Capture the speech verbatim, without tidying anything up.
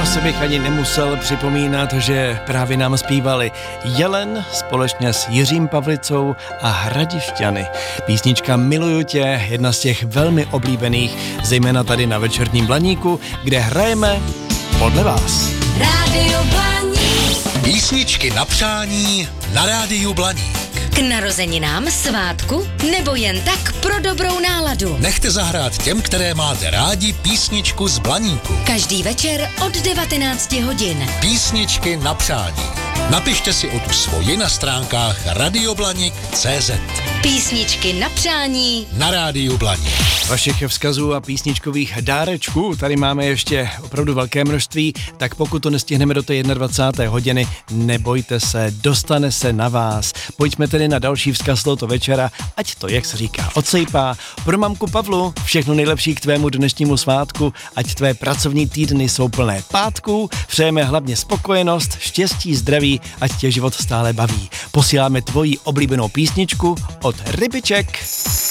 Asi bych ani nemusel připomínat, že právě nám zpívali Jelen společně s Jiřím Pavlicou a Hradišťany. Písnička Miluju tě, jedna z těch velmi oblíbených, zejména tady na Večerním Blaníku, kde hrajeme podle vás. Rádio Blaník. Písničky na přání na Rádiu Blaník. K narozeninám, svátku nebo jen tak pro dobrou náladu. Nechte zahrát těm, které máte rádi, písničku z Blaníku. Každý večer od devatenácti hodin. Písničky na přání. Napište si o tu svoji na stránkách radioblanik tečka cé zet. Písničky na přání na Rádiu Blaník. Vašich vzkazů a písničkových dárečků tady máme ještě opravdu velké množství, tak pokud to nestihneme do té dvacáté jedné hodiny, nebojte se, dostane se na vás. Pojďme tedy na další vzkaz tohoto večera, ať to, jak se říká, odsejpá. Pro mamku Pavlu všechno nejlepší k tvému dnešnímu svátku, ať tvé pracovní týdny jsou plné pátků, přejeme hlavně spokojenost, štěstí, zdraví, ať tě život stále baví. Posíláme tvoji oblíbenou písničku od Rybiček.